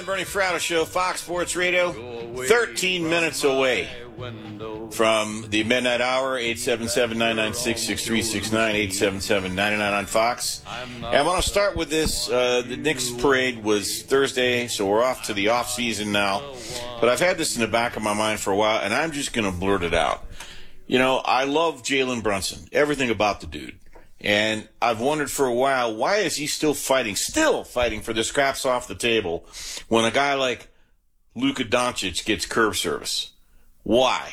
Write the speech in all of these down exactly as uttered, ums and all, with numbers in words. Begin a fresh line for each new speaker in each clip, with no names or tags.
the Bernie Fratto Show, Fox Sports Radio, thirteen minutes away from the midnight hour, eight seven seven, nine nine six, six three six nine, eight seven seven, nine nine on Fox. And I want to start with this. Uh, the Knicks parade was Thursday, so we're off to the off-season now. But I've had this in the back of my mind for a while, and I'm just going to blurt it out. You know, I love Jalen Brunson, everything about the dude. And I've wondered for a while, why is he still fighting, still fighting for the scraps off the table when a guy like Luka Doncic gets curb service? Why?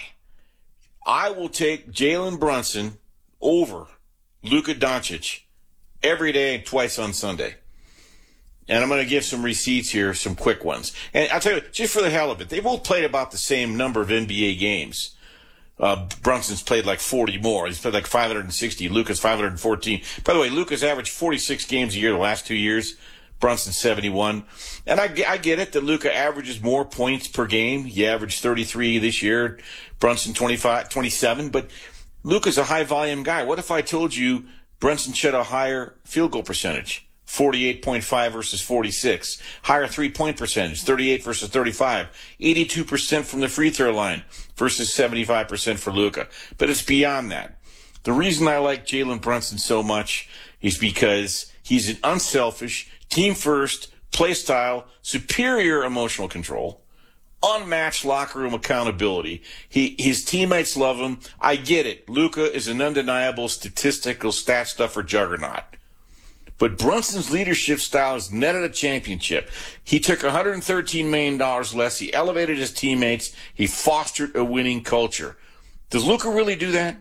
I will take Jalen Brunson over Luka Doncic every day, twice on Sunday. And I'm going to give some receipts here, some quick ones. And I'll tell you, just for the hell of it, they both played about the same number of N B A games. Uh, Brunson's played like forty more. He's played like five hundred sixty. Luka's five hundred fourteen. By the way, Luka's averaged forty-six games a year the last two years. Brunson seventy-one. And I, I get it that Luka averages more points per game. He averaged thirty-three this year. Brunson twenty-five, twenty-seven. But Luka's a high-volume guy. What if I told you Brunson shot a higher field goal percentage? forty-eight point five versus forty-six. Higher three-point percentage, thirty-eight versus thirty-five. eighty-two percent from the free throw line versus seventy-five percent for Luka. But it's beyond that. The reason I like Jalen Brunson so much is because he's an unselfish, team-first, play style, superior emotional control, unmatched locker room accountability. He, his teammates love him. I get it. Luka is an undeniable statistical stat stuffer juggernaut. But Brunson's leadership style has netted a championship. He took one hundred thirteen million dollars less. He elevated his teammates. He fostered a winning culture. Does Luka really do that?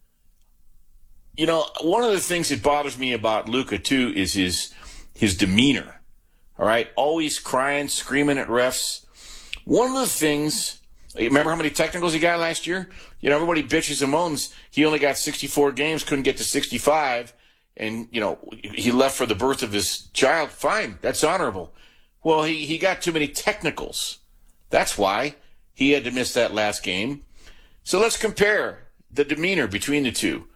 You know, one of the things that bothers me about Luka, too, is his his demeanor. All right? Always crying, screaming at refs. One of the things, remember how many technicals he got last year? You know, everybody bitches and moans. He only got sixty-four games, couldn't get to sixty-five. And, you know, he left for the birth of his child. Fine, that's honorable. Well, he, he got too many technicals. That's why he had to miss that last game. So let's compare the demeanor between the two.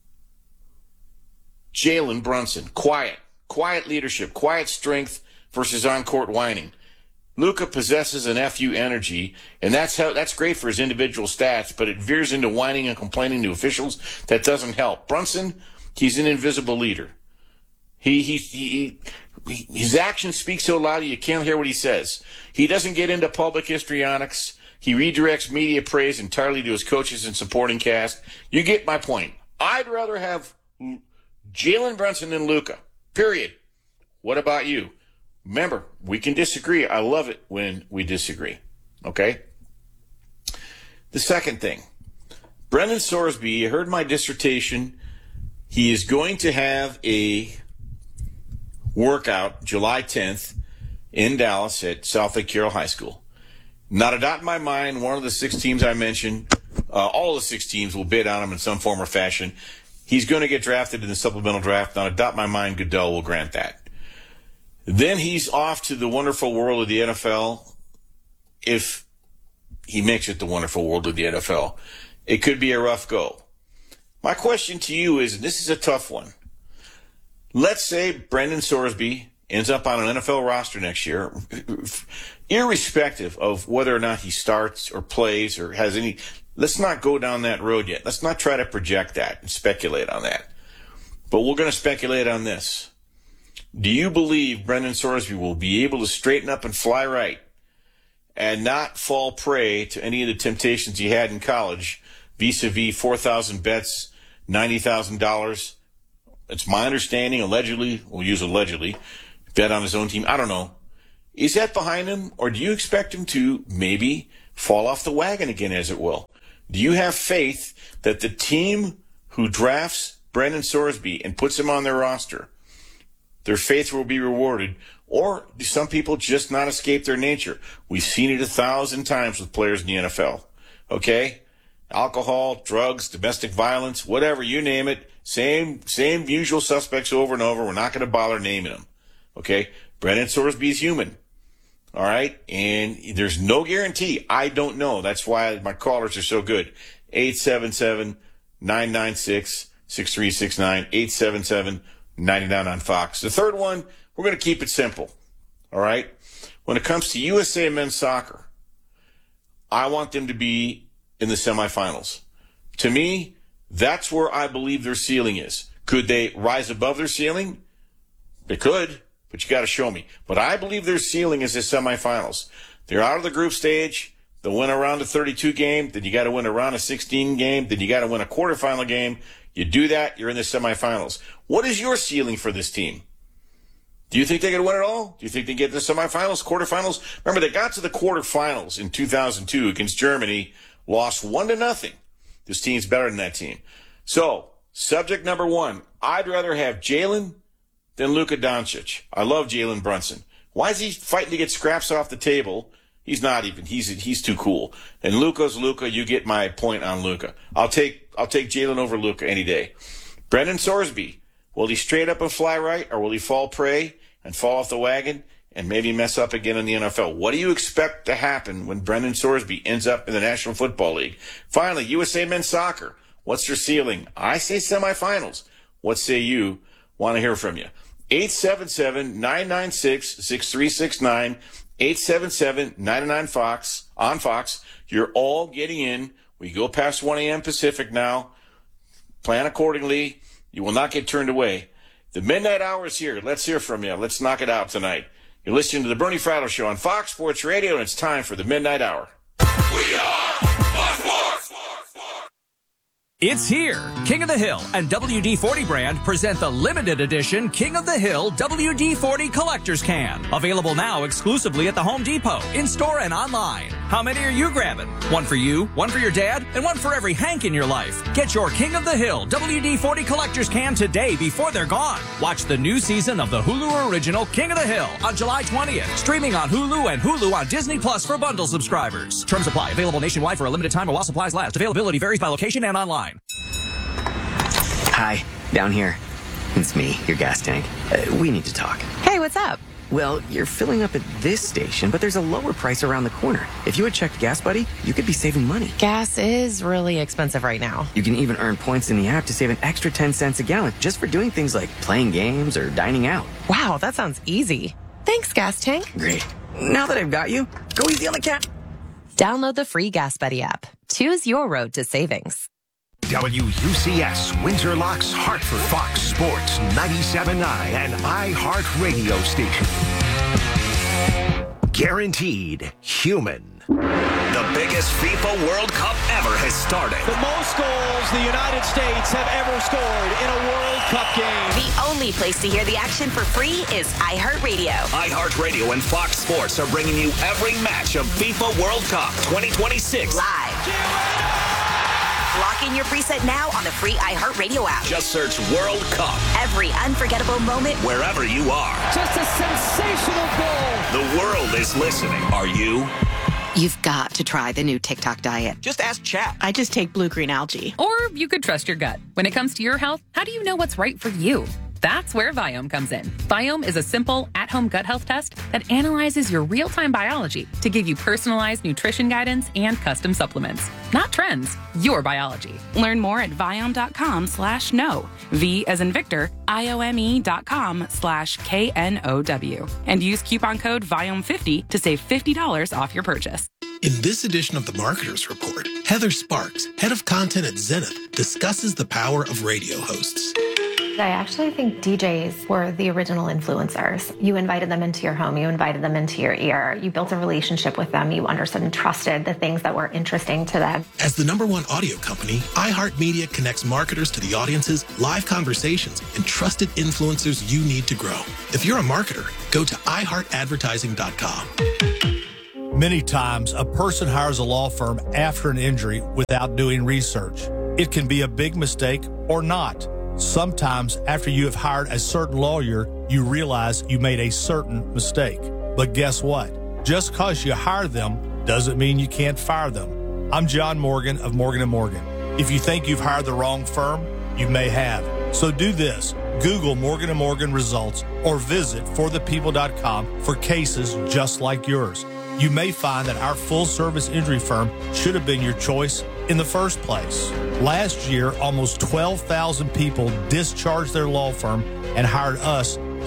Jalen Brunson, quiet, quiet leadership, quiet strength versus on-court whining. Luka possesses an F U energy, and that's how that's great for his individual stats, but it veers into whining and complaining to officials. That doesn't help. Brunson, he's an invisible leader. He, he, he, he, his actions speak so loud you can't hear what he says. He doesn't get into public histrionics. He redirects media praise entirely to his coaches and supporting cast. You get my point. I'd rather have Jalen Brunson than Luka. Period. What about you? Remember, we can disagree. I love it when we disagree. Okay? The second thing. Brendan Sorsby, you heard my dissertation. He is going to have a workout July tenth in Dallas at South Lake Carroll High School. Not a doubt in my mind, one of the six teams I mentioned, uh, all of the six teams will bid on him in some form or fashion. He's going to get drafted in the supplemental draft. Not a doubt in my mind, Goodell will grant that. Then he's off to the wonderful world of the N F L. If he makes it the wonderful world of the N F L, it could be a rough go. My question to you is, and this is a tough one. Let's say Brendan Sorsby ends up on an N F L roster next year, irrespective of whether or not he starts or plays or has any. Let's not go down that road yet. Let's not try to project that and speculate on that. But we're going to speculate on this. Do you believe Brendan Sorsby will be able to straighten up and fly right and not fall prey to any of the temptations he had in college, vis-a-vis four thousand bets, ninety thousand dollars? It's my understanding, allegedly, we'll use allegedly, bet on his own team. I don't know. Is that behind him, or do you expect him to maybe fall off the wagon again, as it will? Do you have faith that the team who drafts Brendan Sorsby and puts him on their roster, their faith will be rewarded, or do some people just not escape their nature? We've seen it a thousand times with players in the N F L. Okay? Alcohol, drugs, domestic violence, whatever, you name it. Same same usual suspects over and over. We're not going to bother naming them. Okay? Brendan Sorsby is human. All right? And there's no guarantee. I don't know. That's why my callers are so good. eight seven seven, nine nine six, six three six nine, eight seven seven, nine nine on Fox. The third one, we're going to keep it simple. All right? when it comes to U S A men's soccer, I want them to be in the semifinals. To me, that's where I believe their ceiling is. Could they rise above their ceiling? They could, but you got to show me. But I believe their ceiling is the semifinals. They're out of the group stage. They'll win a round of thirty-two game. Then you got to win a round of sixteen game. Then you got to win a quarterfinal game. You do that, you're in the semifinals. What is your ceiling for this team? Do you think they can win it all? Do you think they get to the semifinals, quarterfinals? Remember, they got to the quarterfinals in two thousand two against Germany, lost one to nothing. This team's better than that team. So, subject number one, I'd rather have Jalen than Luka Doncic. I love Jalen Brunson. Why is he fighting to get scraps off the table? He's not even. He's he's too cool. And Luka's Luka. You get my point on Luka. I'll take I'll take Jalen over Luka any day. Brendan Sorsby. Will he straight up and fly right, or will he fall prey and fall off the wagon and maybe mess up again in the N F L? What do you expect to happen when Brendan Sorsby ends up in the National Football League? Finally, U S A men's soccer. What's their ceiling? I say semifinals. What say you? Want to hear from you. eight seven seven, nine nine six, six three six nine. eight seven seven, nine nine Fox on Fox. You're all getting in. We go past one a.m. Pacific now. Plan accordingly. You will not get turned away. The Midnight Hour is here. Let's hear from you. Let's knock it out tonight. You're listening to the Bernie Fratto Show on Fox Sports Radio, and it's time for the Midnight Hour.
We are Fox Sports.
It's here. King of the Hill and W D forty brand present the limited edition King of the Hill W D forty Collector's Can. Available now exclusively at the Home Depot, in-store and online. How many are you grabbing? One for you, one for your dad, and one for every Hank in your life. Get your King of the Hill W D forty Collector's Can today before they're gone. Watch the new season of the Hulu original King of the Hill on July twentieth. Streaming on Hulu and Hulu on Disney Plus for bundle subscribers. Terms apply. Available nationwide for a limited time while supplies last. Availability varies by location and online.
Hi, down here. It's me, your gas tank. Uh, we need to talk.
Hey, what's up?
Well, you're filling up at this station, but there's a lower price around the corner. If you had checked Gas Buddy, you could be saving money.
Gas is really expensive right now.
You can even earn points in the app to save an extra ten cents a gallon just for doing things like playing games or dining out.
Wow, that sounds easy. Thanks, Gas Tank.
Great. Now that I've got you, go easy on the cat.
Download the free Gas Buddy app. Choose your road to savings.
W U C S, Windsor Locks, Hartford, Fox Sports, ninety-seven point nine, and iHeart Radio Station. Guaranteed human. The biggest FIFA World Cup ever has started.
The most goals the United States have ever scored in a World Cup game.
The only place to hear the action for free is iHeartRadio.
iHeartRadio and Fox Sports are bringing you every match of FIFA World Cup twenty twenty-six.
Live. Lock in your preset now on the free iHeartRadio app.
Just search World Cup.
Every unforgettable moment,
wherever you are.
Just a sensational goal.
The world is listening. Are you?
You've got to try the new TikTok diet.
Just ask chat.
I just take blue-green algae.
Or you could trust your gut. When it comes to your health, how do you know what's right for you? That's where Viome comes in. Viome is a simple, at-home gut health test that analyzes your real-time biology to give you personalized nutrition guidance and custom supplements. Not trends, your biology.
Learn more at Viome.com slash no. V as in Victor, I-O-M-E dot com slash K N O W. And use coupon code Viome fifty to save fifty dollars off your purchase.
In this edition of the Marketer's Report, Heather Sparks, head of content at Zenith, discusses the power of radio hosts.
I actually think D Js were the original influencers. You invited them into your home. You invited them into your ear. You built a relationship with them. You understood and trusted the things that were interesting to them.
As the number one audio company, iHeartMedia connects marketers to the audiences, live conversations, and trusted influencers you need to grow. If you're a marketer, go to i heart advertising dot com.
Many times, a person hires a law firm after an injury without doing research. It can be a big mistake or not. Sometimes, after you have hired a certain lawyer, you realize you made a certain mistake. But guess what? Just because you hire them doesn't mean you can't fire them. I'm John Morgan of Morgan and Morgan. If you think you've hired the wrong firm, you may have. So do this. Google Morgan and Morgan results or visit for the people dot com for cases just like yours. You may find that our full-service injury firm should have been your choice in the first place. Last year, almost twelve thousand people discharged their law firm and hired us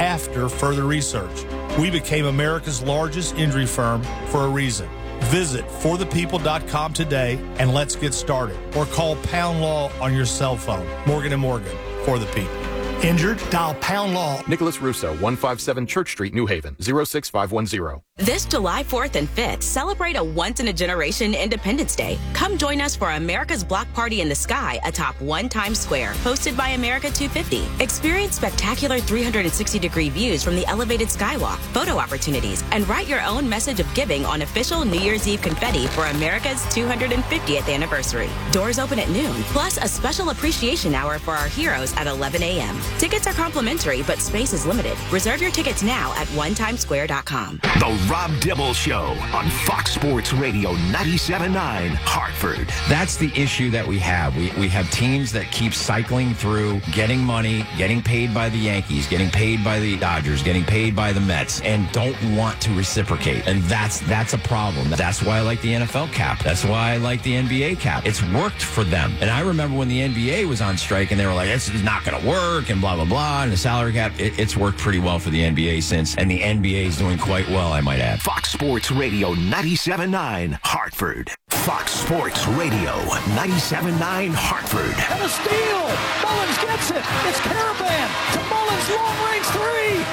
after further research. We became America's largest injury firm for a reason. Visit for the people dot com today and let's get started. Or call Pound Law on your cell phone. Morgan and Morgan, for the people. Injured? Dial Pound Law.
Nicholas Russo, one fifty-seven Church Street, New Haven, zero six five one zero.
This July fourth and fifth, celebrate a once-in-a-generation Independence Day. Come join us for America's Block Party in the Sky atop One Times Square, hosted by America two fifty. Experience spectacular three sixty degree views from the elevated skywalk, photo opportunities, and write your own message of giving on official New Year's Eve confetti for America's two hundred fiftieth anniversary. Doors open at noon, plus a special appreciation hour for our heroes at eleven a.m. Tickets are complimentary, but space is limited. Reserve your tickets now at one times square dot com.
The Rob Dibble Show on Fox Sports Radio ninety-seven point nine, Hartford.
That's the issue that we have. We we have teams that keep cycling through, getting money, getting paid by the Yankees, getting paid by the Dodgers, getting paid by the Mets, and don't want to reciprocate. And that's that's a problem. That's why I like the N F L cap. That's why I like the N B A cap. It's worked for them. And I remember when the N B A was on strike and they were like, this is not going to work and blah, blah, blah. And the salary cap, it, it's worked pretty well for the N B A since. And the N B A is doing quite well, I might add.
Fox Sports Radio ninety-seven point nine, Hartford. Fox Sports Radio ninety-seven point nine, Hartford.
And a steal. Mullins gets it. It's Caravan to Mullins, long-range three.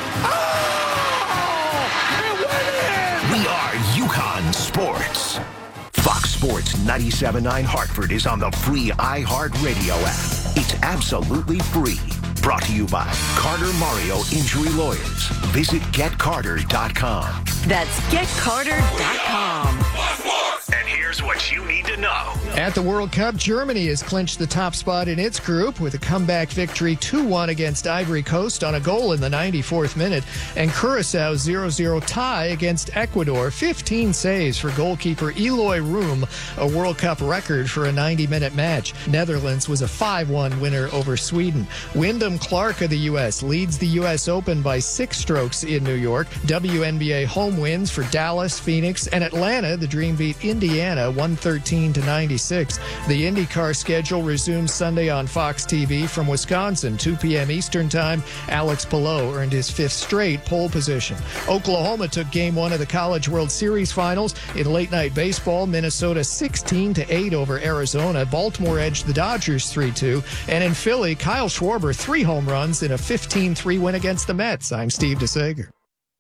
Oh! They win it!
We are UConn Sports. Fox Sports ninety-seven point nine Hartford is on the free iHeartRadio app. It's absolutely free. Brought to you by Carter Mario Injury Lawyers. Visit get carter dot com.
That's get carter dot com.
And here's what you need to know.
At the World Cup, Germany has clinched the top spot in its group with a comeback victory two one against Ivory Coast on a goal in the ninety-fourth minute, and Curaçao's zero zero tie against Ecuador. fifteen saves for goalkeeper Eloy Room, a World Cup record for a ninety-minute match. Netherlands was a five one winner over Sweden. Wyndham Clark of the U S leads the U S Open by six strokes in New York. W N B A home wins for Dallas, Phoenix, and Atlanta. The Dream beat Indiana one thirteen to ninety-six. The IndyCar schedule resumes Sunday on Fox T V from Wisconsin, two p.m. Eastern Time. Alex Palou earned his fifth straight pole position. Oklahoma took game one of the College World Series finals. In late night baseball, Minnesota sixteen to eight over Arizona. Baltimore edged the Dodgers three two. And in Philly, Kyle Schwarber three home runs in a fifteen three win against the Mets. I'm Steve DeSager.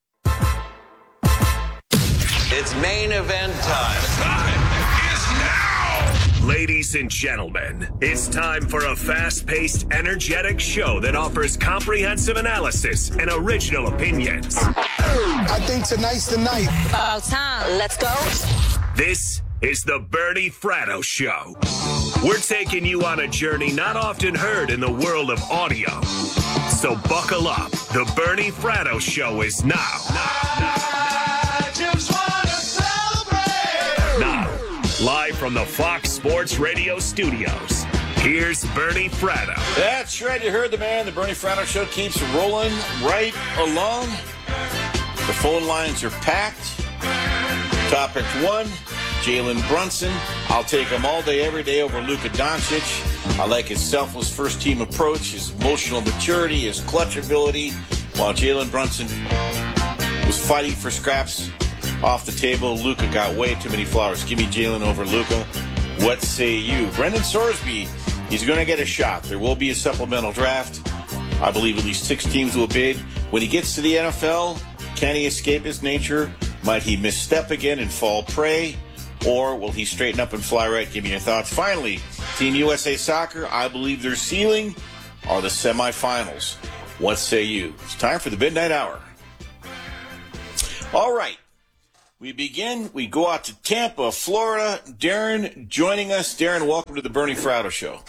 It's main event time. Time is now.
Ladies and gentlemen, it's time for a fast-paced, energetic show that offers comprehensive analysis and original opinions.
I think tonight's the night.
About time. Let's go.
This is the Bernie Fratto Show. We're taking you on a journey not often heard in the world of audio. So buckle up. The Bernie Fratto Show is now. now, now. Now, live from the Fox Sports Radio studios, here's Bernie Fratto.
That's right, you heard the man. The Bernie Fratto Show keeps rolling right along. The phone lines are packed. Topic one, Jalen Brunson. I'll take him all day, every day over Luka Doncic. I like his selfless first-team approach, his emotional maturity, his clutch ability. While Jalen Brunson was fighting for scraps off the table, Luka got way too many flowers. Give me Jalen over Luka. What say you? Brendan Sorsby, he's going to get a shot. There will be a supplemental draft. I believe at least six teams will bid. When he gets to the N F L, can he escape his nature? Might he misstep again and fall prey? Or will he straighten up and fly right? Give me your thoughts. Finally, Team U S A Soccer, I believe their ceiling are the semifinals. What say you? It's time for the Midnight Hour. All right. We begin, we go out to Tampa, Florida. Darren joining us. Darren, welcome to the Bernie Fratto Show.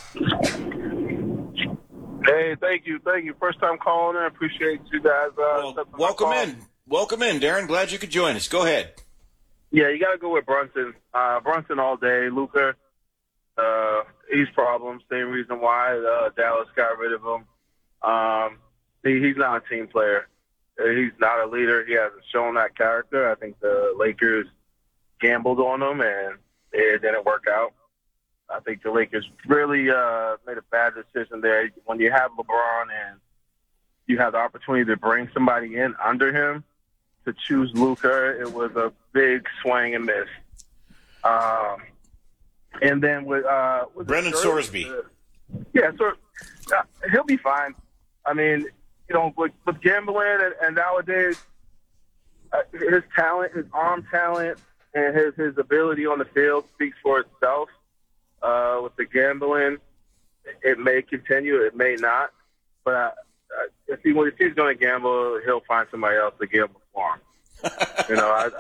Hey, thank you, thank you. First time calling in. I appreciate you guys. Uh,
well, welcome in. Welcome in, Darren. Glad you could join us. Go ahead.
Yeah, you got to go with Brunson. Uh, Brunson all day. Luka, uh, he's problems. Same reason why uh, Dallas got rid of him. Um, he, he's not a team player. He's not a leader. He hasn't shown that character. I think the Lakers gambled on him, and it didn't work out. I think the Lakers really uh, made a bad decision there. When you have LeBron and you have the opportunity to bring somebody in under him. To choose Luka, it was a big swing and miss. Um, and then with, uh, with
Brendan Sorsby.
Uh, yeah, so uh, he'll be fine. I mean, you know, with, with gambling and, and nowadays, uh, his talent, his arm talent, and his, his ability on the field speaks for itself. Uh, with the gambling, it may continue, it may not. But uh, if, he, if he's going to gamble, he'll find somebody else to gamble for him. You know, I,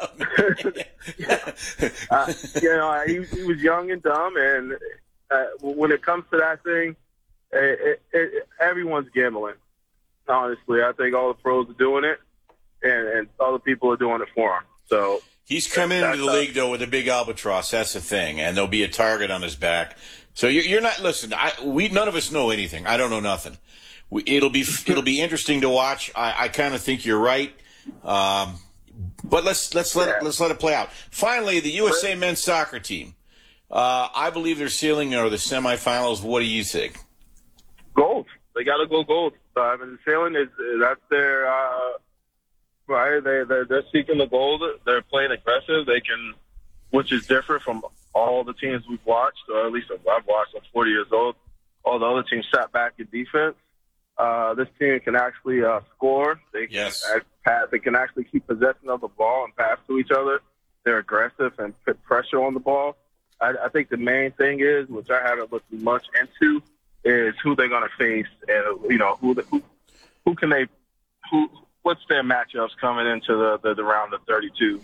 uh, you know, he, he was young and dumb, and uh, when it comes to that thing, it, it, it, everyone's gambling. Honestly, I think all the pros are doing it, and, and all the people are doing it for him. So
he's coming into the league though with a big albatross. That's the thing, and there'll be a target on his back. So you're, you're not listen. I, we none of us know anything. I don't know nothing. We, it'll be it'll be interesting to watch. I, I kind of think you're right. Um, But let's let's let it, let's let it play out. Finally, the U S A men's soccer team. Uh, I believe their ceiling are the semifinals. What do you think?
Gold. They got to go gold. Uh, I mean, the ceiling is that's their uh, right. They they're, they're seeking the gold. They're playing aggressive. They can, which is different from all the teams we've watched, or at least I've watched. I'm forty years old. All the other teams sat back in defense. Uh, this team can actually uh, score. They can
yes.
pass. They can actually keep possession of the ball and pass to each other. They're aggressive and put pressure on the ball. I, I think the main thing is, which I haven't looked much into, is who they're going to face, and you know who the, who who can they who what's their matchups coming into the the, the round of thirty-two.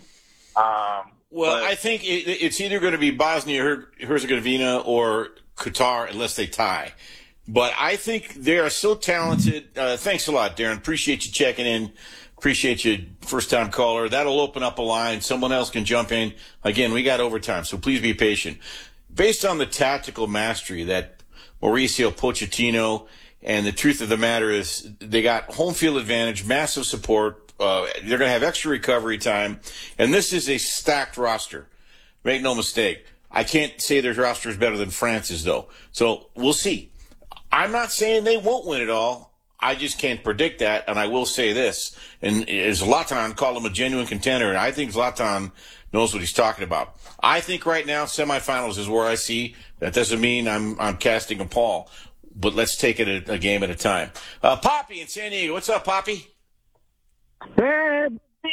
Um,
well,
but,
I think it, it's either going to be Bosnia Herzegovina or Qatar, unless they tie. But I think they are so talented. Uh, thanks a lot, Darren. Appreciate you checking in. Appreciate you, first-time caller. That'll open up a line. Someone else can jump in. Again, we got overtime, so please be patient. Based on the tactical mastery that Mauricio Pochettino, and the truth of the matter is they got home field advantage, massive support. Uh, they're going to have extra recovery time. And this is a stacked roster. Make no mistake. I can't say their roster is better than France's, though. So we'll see. I'm not saying they won't win it all. I just can't predict that, and I will say this. And Zlatan called him a genuine contender, and I think Zlatan knows what he's talking about. I think right now semifinals is where I see. That doesn't mean I'm I'm casting a pall, but let's take it a, a game at a time. Uh, Poppy in San Diego. What's up, Poppy?
Hey,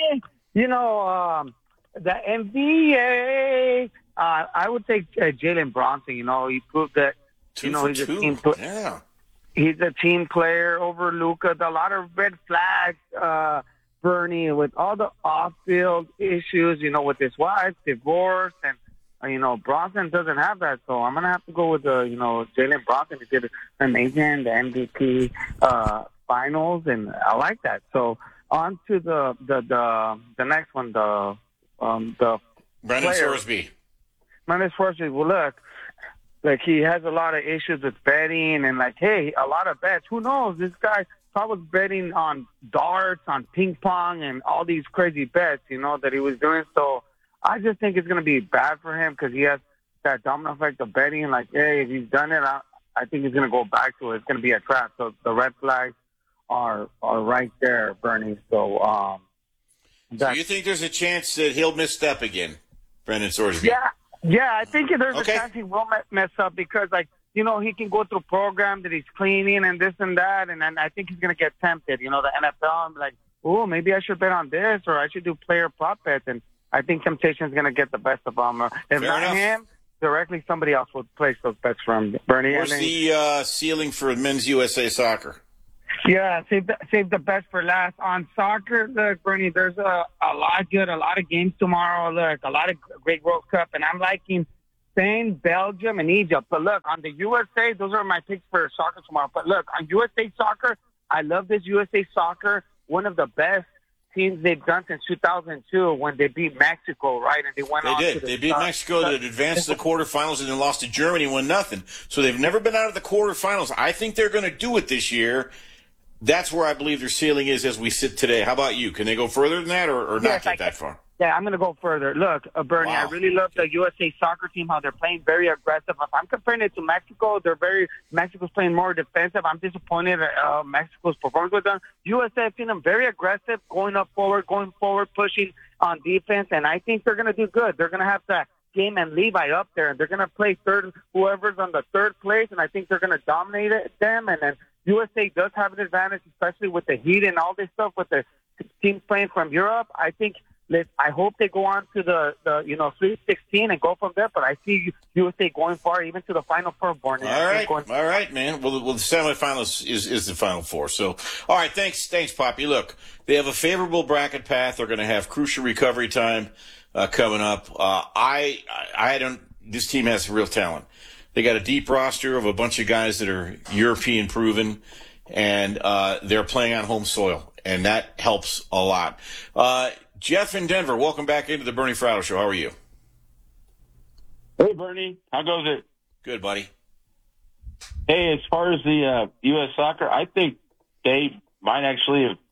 you know, um, the N B A, uh, I would take uh, Jalen Bronson. You know, he proved that.
Two
you know,
for
he's
two.
a team player.
Yeah.
He's a team player over Luka. A lot of red flags, uh, Bernie, with all the off-field issues, you know, with his wife, divorce, and, uh, you know, Bronson doesn't have that. So I'm going to have to go with, the, you know, Jalen Bronson. He did amazing, the M V P uh, finals, and I like that. So on to the the the, the next one, the um, the
Brendan
player.
Sorsby.
Brendan Sorsby, well, look. Like, he has a lot of issues with betting and, like, hey, a lot of bets. Who knows? This guy probably was betting on darts, on ping pong, and all these crazy bets, you know, that he was doing. So I just think it's going to be bad for him because he has that domino effect of betting. Like, hey, if he's done it, I, I think he's going to go back to it. It's going to be a trap. So the red flags are are right there, Bernie. So, um,
So you think there's a chance that he'll misstep again, Brendan Sorsby?
Yeah. Yeah, I think there's
Okay.
a chance he will mess up because, like, you know, he can go through programs that he's cleaning and this and that, and then I think he's going to get tempted. You know, the N F L, and be like, oh, maybe I should bet on this, or I should do player prop bets, and I think temptation is going to get the best of him. Or if
Fair
not
enough.
him, directly somebody else would place those bets for him, Bernie.
Where's
and then,
the uh, ceiling for men's U S A soccer?
Yeah, save the, save the best for last. On soccer, look, Bernie, there's a, a lot good, a lot of games tomorrow. Look, a lot of great World Cup, and I'm liking Spain, Belgium, and Egypt. But look, on the U S A, those are my picks for soccer tomorrow. But look, on U S A soccer, I love this U S A soccer. One of the best teams they've done since two thousand two when they beat Mexico, right? And they went
They
on
did.
to the
They beat
uh,
Mexico to advance to the quarterfinals and then lost to Germany one nothing. So they've never been out of the quarterfinals. I think they're going to do it this year. That's where I believe their ceiling is as we sit today. How about you? Can they go further than that or, or not
Yes,
get
I
that far?
Yeah, I'm going to go further. Look, uh, Bernie, wow. I really love the U S A soccer team, how they're playing very aggressive. If I'm comparing it to Mexico, they're very Mexico's playing more defensive. I'm disappointed at uh, Mexico's performance with them. U S A, I've seen them very aggressive, going up forward, going forward, pushing on defense, and I think they're going to do good. They're going to have that Game and Levi up there, and they're going to play third, whoever's on the third place, and I think they're going to dominate it, them. And then U S A does have an advantage, especially with the heat and all this stuff with the teams playing from Europe. I think. I hope they go on to the, the you know, Sweet sixteen and go from there, but I see U S A going far, even to the Final Four. Born
all right, all right, man. Well, well the semifinals is, is the Final Four. So, all right, thanks, thanks, Poppy. Look, they have a favorable bracket path. They're going to have crucial recovery time uh, coming up. Uh, I, I don't. This team has real talent. They got a deep roster of a bunch of guys that are European proven, and uh, they're playing on home soil, and that helps a lot. Uh, Jeff in Denver, welcome back into the Bernie Fratto Show. How are you?
Hey, Bernie. How goes it?
Good, buddy.
Hey, as far as the uh, U S soccer, I think they might actually have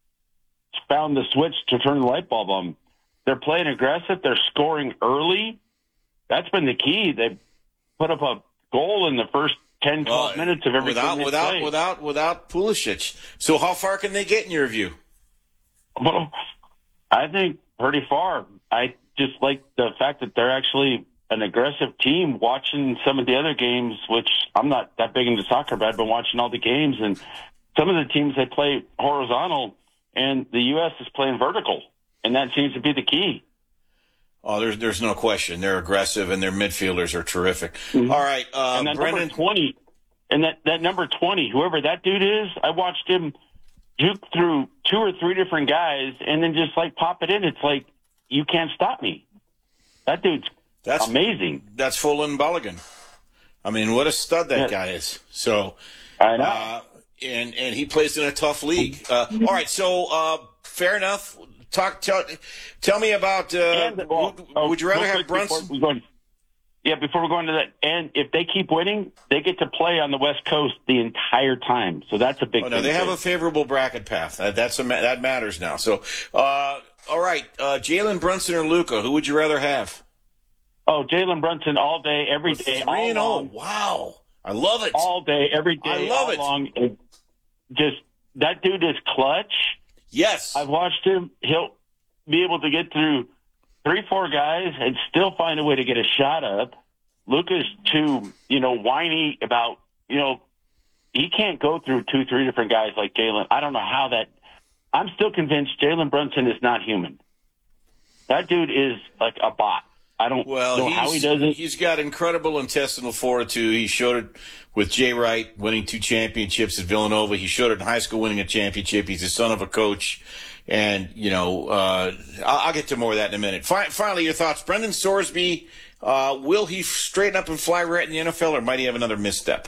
found the switch to turn the light bulb on. They're playing aggressive. They're scoring early. That's been the key. They put up a goal in the first ten, twelve well, minutes of every
without
game
without
play.
without without Pulisic. So how far can they get in your view?
Well, I think pretty far. I just like the fact that they're actually an aggressive team. Watching some of the other games, which I'm not that big into soccer, but I've been watching all the games, and some of the teams, they play horizontal, and the U S is playing vertical, and that seems to be the key.
Oh, there's there's no question. They're aggressive, and their midfielders are terrific. Mm-hmm. All right, uh,
and that
Brendan.
number twenty, and that, that number twenty, whoever that dude is, I watched him juke through two or three different guys and then just like pop it in. It's like, you can't stop me. That dude's that's amazing.
That's Fulton Balogun. I mean, what a stud that yeah. guy is. So,
I know.
Uh, and, and he plays in a tough league. Uh, all right. So, uh, fair enough. Talk, tell, tell me about, uh, and, well, would, oh, would you rather have Brunson?
Yeah, before we go into that, and if they keep winning, they get to play on the West Coast the entire time. So that's a big
oh,
thing.
No, they have a favorable bracket path. That, that's a, that matters now. So, uh, all right, uh, Jalen Brunson or Luka, who would you rather have?
Oh, Jalen Brunson all day, every day.
Three and oh, wow. I love it.
All day, every day.
I love
all
it.
Long. it. Just, that dude is clutch.
Yes.
I've watched him. He'll be able to get through three, four guys and still find a way to get a shot up. Luka's too, you know, whiny about, you know, he can't go through two, three different guys like Jalen. I don't know how that – I'm still convinced Jalen Brunson is not human. That dude is like a bot. I don't
well,
know how he does it.
He's got incredible intestinal fortitude. He showed it with Jay Wright winning two championships at Villanova. He showed it in high school winning a championship. He's the son of a coach. And, you know, uh, I'll, I'll get to more of that in a minute. Fi- finally, your thoughts. Brendan Sorsby, uh, will he straighten up and fly right in the N F L, or might he have another misstep?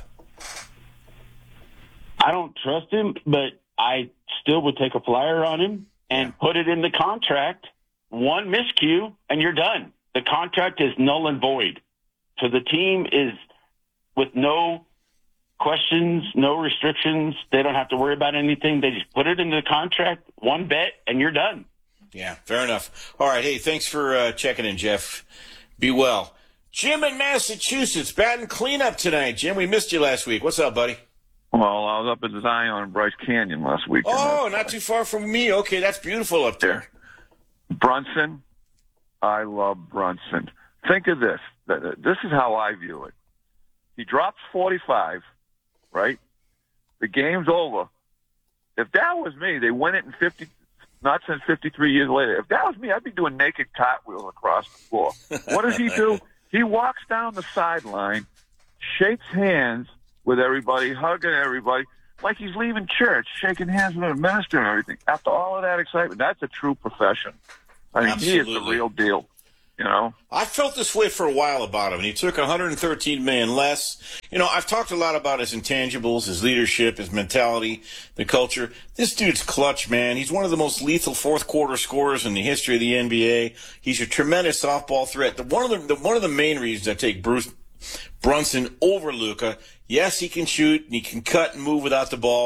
I don't trust him, but I still would take a flyer on him and put it in the contract. One miscue, and you're done. The contract is null and void. So the team is with no questions, no restrictions. They don't have to worry about anything. They just put it into the contract, one bet, and you're done.
Yeah, fair enough. All right, hey, thanks for uh, checking in, Jeff. Be well. Jim in Massachusetts, batting cleanup tonight. Jim, we missed you last week. What's up, buddy?
Well, I was up at Zion and Bryce Canyon last week.
Oh, not too far from me. Okay, that's beautiful up there.
Brunson, I love Brunson. Think of this. This is how I view it. He drops forty-five, right? The game's over. If that was me, they win it in fifty, not since fifty-three years later. If that was me, I'd be doing naked cartwheels across the floor. What does he do? He walks down the sideline, shakes hands with everybody, hugging everybody, like he's leaving church, shaking hands with the minister and everything. After all of that excitement, that's a true profession. I mean,
Absolutely.
He is the real deal, you know?
I felt this way for a while about him. He took one hundred thirteen million dollars less. You know, I've talked a lot about his intangibles, his leadership, his mentality, the culture. This dude's clutch, man. He's one of the most lethal fourth-quarter scorers in the history of the N B A. He's a tremendous softball threat. The, one, of the, the, one of the main reasons I take Bruce Brunson over Luka, yes, he can shoot and he can cut and move without the ball,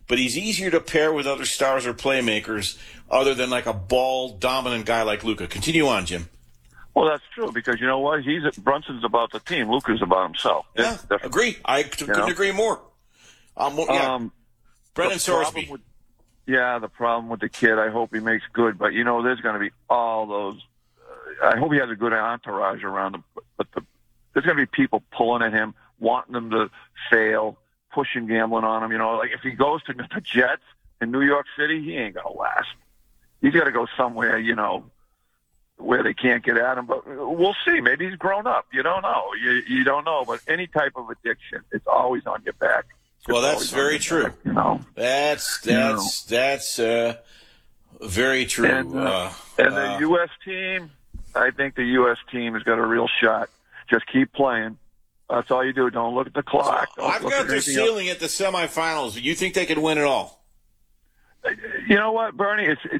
but he's easier to pair with other stars or playmakers other than like a ball-dominant guy like Luka. Continue on, Jim.
Well, that's true because you know what? He's Brunson's about the team. Luka's about himself.
Yeah, agree. I c- couldn't know? agree more. Um, well, yeah.
Um,
Brendan Sorsby.
With, yeah, the problem with the kid, I hope he makes good, but you know, there's going to be all those. Uh, I hope he has a good entourage around him, but, but the, there's going to be people pulling at him, wanting him to fail, pushing, gambling on him. You know, like if he goes to the Jets in New York City, he ain't going to last. He's got to go somewhere, you know, where they can't get at him. But we'll see. Maybe he's grown up. You don't know. You, you don't know. But any type of addiction, it's always on your back. It's
well, that's very true.
Back, you know,
that's that's you know. that's uh, very true.
And, uh,
uh,
and the
uh,
U S team, I think the U S team has got a real shot. Just keep playing. That's all you do. Don't look at the clock. Don't
I've got their ceiling else. At the semifinals. You think they could win it all?
You know what, Bernie? It's it,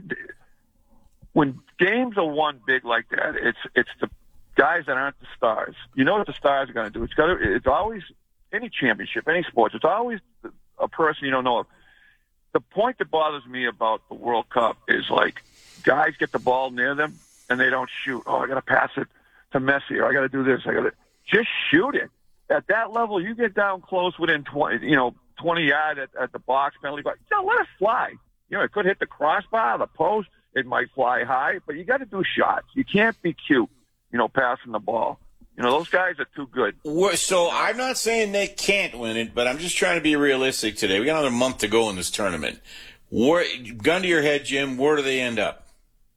when games are won big like that. It's it's the guys that aren't the stars. You know what the stars are going to do. It's got to, It's always any championship, any sports. It's always a person you don't know of. The point that bothers me about the World Cup is like guys get the ball near them and they don't shoot. Oh, I got to pass it to Messi, or I got to do this. I got to just shoot it. At that level, you get down close within twenty, you know, twenty yards at, at the box penalty box. No, let it fly. You know, it could hit the crossbar, the post. It might fly high, but you got to do shots. You can't be cute, you know, passing the ball. You know, those guys are too good.
So I'm not saying they can't win it, but I'm just trying to be realistic today. We got another month to go in this tournament. Where, gun to your head, Jim, where do they end up?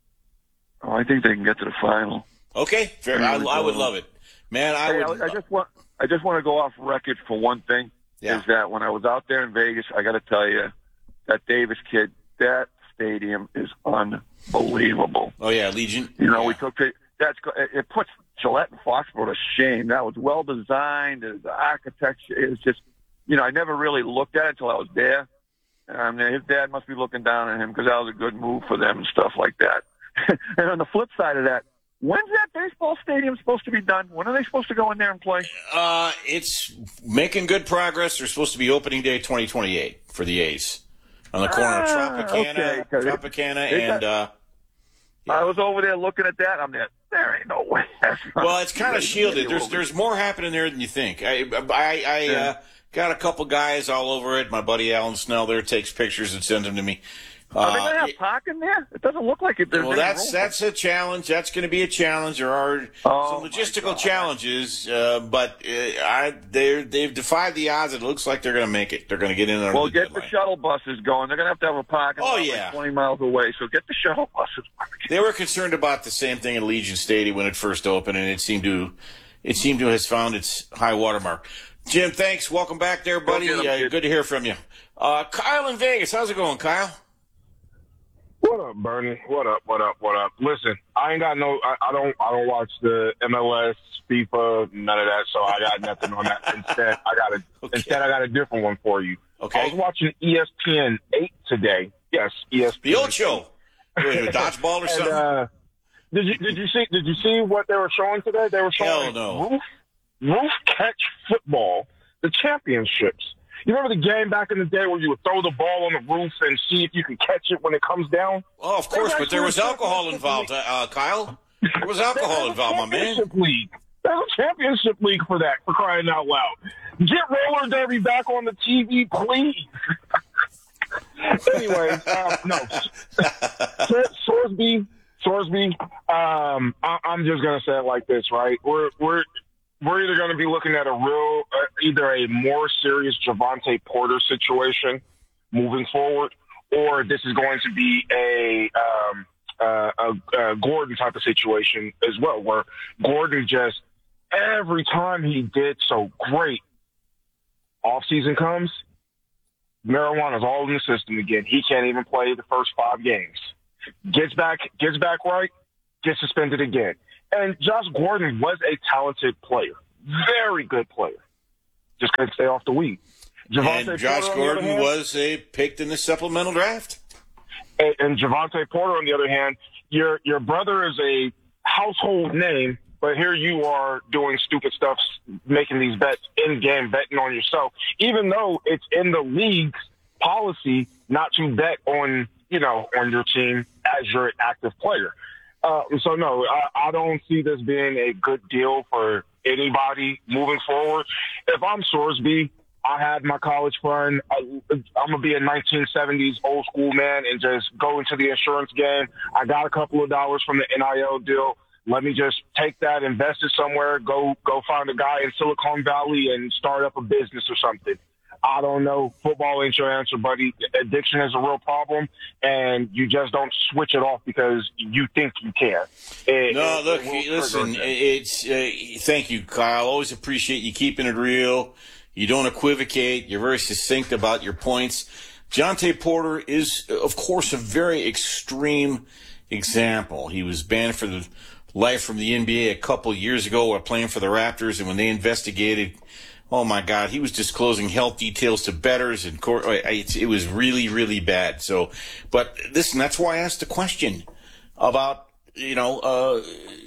Oh, I think they can get to the final.
Okay, fair. I, I would love it. Man, I
hey,
would.
I, I just want I just want to go off record for one thing.
Yeah.
Is that when I was out there in Vegas, I got to tell you, that Davis kid, that stadium is unbelievable.
Oh, yeah, Legion.
You know,
yeah.
we took it. That's it puts Gillette and Foxborough to shame. That was well designed. The architecture is just, you know, I never really looked at it until I was there. I mean, his dad must be looking down at him because that was a good move for them and stuff like that. And on the flip side of that, when's that baseball stadium supposed to be done? When are they supposed to go in there and play?
Uh, it's making good progress. They're supposed to be opening day twenty twenty-eight for the A's on the corner of Tropicana,
okay,
Tropicana
they,
and. Uh,
yeah. I was over there looking at that. I'm there. There ain't no way.
Well, it's kind of shielded. There's there's more happening there than you think. I I, I
yeah.
uh, got a couple guys all over it. My buddy Alan Snell there takes pictures and sends them to me.
Are they going to have parking there? It doesn't look like it.
Well, that's that's a challenge. That's going to be a challenge. There are
oh,
some logistical challenges, uh, but uh, I they they've defied the odds. It looks like they're going to make it. They're going to get in there.
Well,
the
get
deadline.
the shuttle buses going. They're going to have to have a parking
oh,
lot
yeah.
like twenty miles away. So get the shuttle buses.
They were concerned about the same thing at Legion Stadium when it first opened, and it seemed to it seemed to have found its high watermark. Jim, thanks. Welcome back there, buddy.
Them,
uh, good to hear from you. Uh, Kyle in Vegas, how's it going, Kyle?
What up, Bernie? What up? What up? What up? Listen, I ain't got no. I, I don't. I don't watch the M L S, FIFA, none of that. So I got nothing on that. Instead, I got a. Okay. Instead, I got a different one for you.
Okay.
I was watching E S P N eight today. Yes, E S P N.
The Ocho. Dodgeball or
and,
something.
Uh, did you Did you see Did you see what they were showing today? They were showing
Hell no.
roof roof catch football, the championships. You remember the game back in the day where you would throw the ball on the roof and see if you could catch it when it comes down?
Oh, of course, but there was alcohol involved, uh, uh, Kyle. There was alcohol involved, my man.
League. There's a championship league for that, for crying out loud. Get roller derby back on the T V, please. Anyway, um, no. Sorsby, Sorsby, um, I, I'm just going to say it like this, right? We're, we're, We're either going to be looking at a real, uh, either a more serious Javante Porter situation moving forward, or this is going to be a, um, uh, a, a Gordon type of situation as well, where Gordon just, every time he did so great, off-season comes, marijuana's all in the system again. He can't even play the first five games. Gets back, gets back right, gets suspended again. And Josh Gordon was a talented player, very good player. Just couldn't stay off the weed.
Javante and Josh Porter, Gordon hand, was a picked in the supplemental draft.
And, and Javante Porter, on the other hand, your your brother is a household name, but here you are doing stupid stuff, making these bets in game, betting on yourself, even though it's in the league's policy not to bet on, you know, on your team as you're an active player. Uh, so, no, I, I don't see this being a good deal for anybody moving forward. If I'm Sorsby, I had my college fund. I, I'm going to be a nineteen seventies old school man and just go into the insurance game. I got a couple of dollars from the N I L deal. Let me just take that, invest it somewhere, go go find a guy in Silicon Valley and start up a business or something. I don't know. Football ain't your answer, buddy. Addiction is a real problem, and you just don't switch it off because you think you can. It,
no,
it,
look,
it
listen, it's uh, thank you, Kyle. Always appreciate you keeping it real. You don't equivocate. You're very succinct about your points. Jontay Porter is, of course, a very extreme example. He was banned for the life from the N B A a couple years ago while playing for the Raptors, and when they investigated, oh my God, he was disclosing health details to bettors, and court, it was really, really bad. So, but listen, that's why I asked the question about, you know, uh,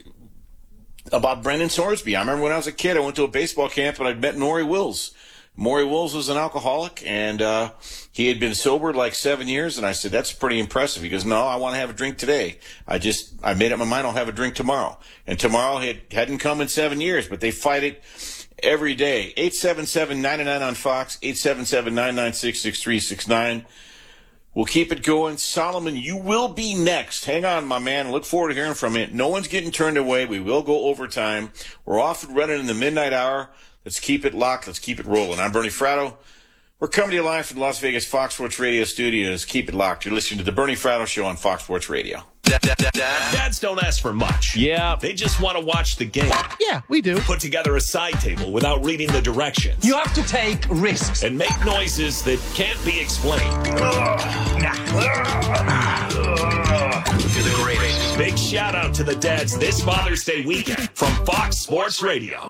about Brendan Sorsby. I remember when I was a kid, I went to a baseball camp and I'd met Maury Wills. Maury Wills was an alcoholic, and uh, he had been sober like seven years. And I said, that's pretty impressive. He goes, no, I want to have a drink today. I just, I made up my mind I'll have a drink tomorrow. And tomorrow had, hadn't come in seven years, but they fight it every day. eight seven seven, nine nine on Fox, eight seven seven, nine nine six, six three six nine. We'll keep it going. Solomon, you will be next. Hang on, my man. Look forward to hearing from you. No one's getting turned away. We will go overtime. We're off and running in the midnight hour. Let's keep it locked. Let's keep it rolling. I'm Bernie Fratto. We're coming to you live from the Las Vegas Fox Sports Radio studios. Keep it locked. You're listening to the Bernie Fratto Show on Fox Sports Radio.
Dads don't ask for much.
Yeah.
They just want to watch the game.
Yeah, we do.
Put together a side table without reading the directions.
You have to take risks.
And make noises that can't be explained.
You're the greatest.
Big shout out to the dads this Father's Day weekend from Fox Sports Radio.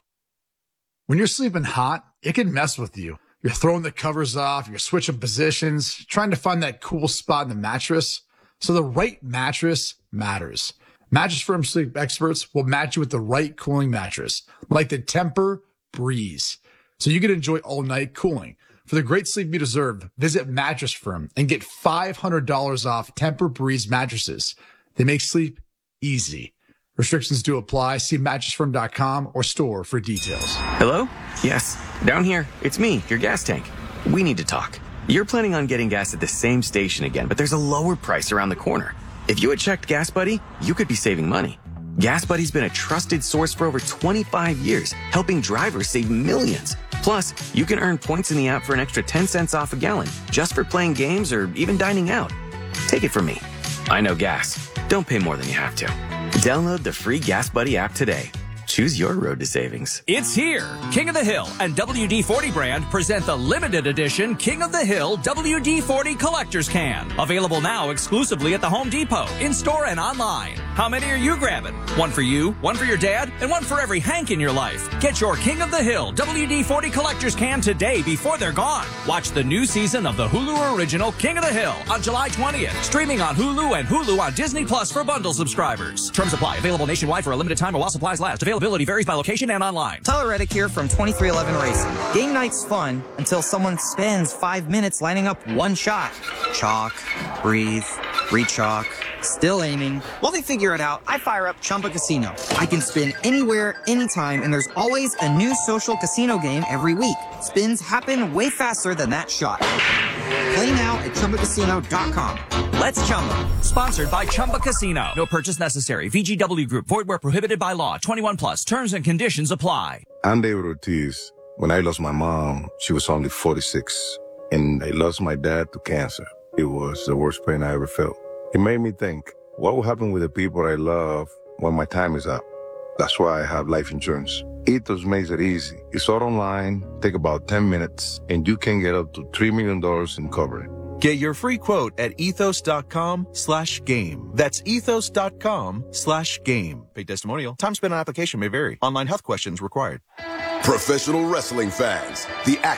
When you're sleeping hot, it can mess with you. You're throwing the covers off, you're switching positions, trying to find that cool spot in the mattress. So the right mattress matters. Mattress Firm sleep experts will match you with the right cooling mattress, like the Tempur-Breeze, so you can enjoy all-night cooling. For the great sleep you deserve, visit Mattress Firm and get five hundred dollars off Tempur-Breeze mattresses. They make sleep easy. Restrictions do apply. See mattress firm dot com or store for details.
Hello? Yes. Down here. It's me, your gas tank. We need to talk. You're planning on getting gas at the same station again, but there's a lower price around the corner. If you had checked Gas Buddy, you could be saving money. Gas Buddy's been a trusted source for over twenty-five years, helping drivers save millions. Plus, you can earn points in the app for an extra ten cents off a gallon, just for playing games or even dining out. Take it from me. I know gas. Don't pay more than you have to. Download the free Gas Buddy app today. Choose your road to savings.
It's here. King of the Hill and W D forty brand present the limited edition King of the Hill W D forty Collector's Can. Available now exclusively at the Home Depot, in-store and online. How many are you grabbing? One for you, one for your dad, and one for every Hank in your life. Get your King of the Hill W D forty Collector's Can today before they're gone. Watch the new season of the Hulu original King of the Hill on July twentieth. Streaming on Hulu and Hulu on Disney Plus for bundle subscribers. Terms apply. Available nationwide for a limited time or while supplies last. Availability varies by location and online.
Tyler Reddick here from twenty-three eleven Racing. Game night's fun until someone spends five minutes lining up one shot. Chalk, breathe, re-chalk, still aiming. While they figure it out, I fire up Chumba Casino. I can spin anywhere, anytime, and there's always a new social casino game every week. Spins happen way faster than that shot. Play now at Chumba Casino dot com.
Let's Chumba. Sponsored by Chumba Casino. No purchase necessary. V G W Group. Void where prohibited by law. twenty-one plus. Terms and conditions apply.
I'm David Ortiz. When I lost my mom, she was only forty-six. And I lost my dad to cancer. It was the worst pain I ever felt. It made me think, what will happen with the people I love when my time is up? That's why I have life insurance. Ethos makes it easy. It's all online, take about ten minutes, and you can get up to three million dollars in coverage.
Get your free quote at ethos.com slash game. That's ethos.com slash game. Paid testimonial. Time spent on application may vary. Online health questions required.
Professional wrestling fans, the